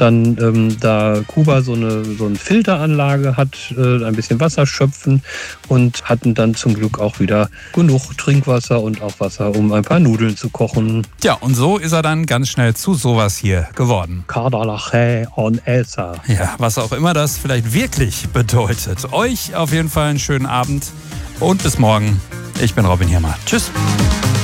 dann da Kuba so eine Filteranlage hat, ein bisschen Wasser schöpfen und hatten dann zum Glück auch wieder genug Trinkwasser und auch Wasser, um ein paar Nudeln zu kochen. Ja, und so ist er dann ganz schnell zu sowas hier geworden. Kardalache on Elsa. Ja, was auch immer das vielleicht wirklich bedeutet. Euch auf jeden Fall einen schönen Abend und bis morgen. Ich bin Robin Hirmer. Tschüss.